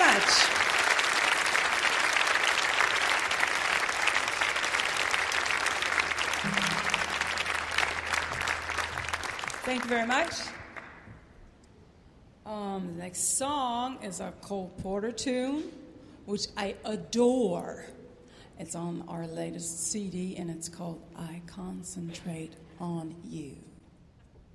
much. Thank you very much. The next song is a Cole Porter tune, which I adore. It's on our latest CD, and it's called I Concentrate on You.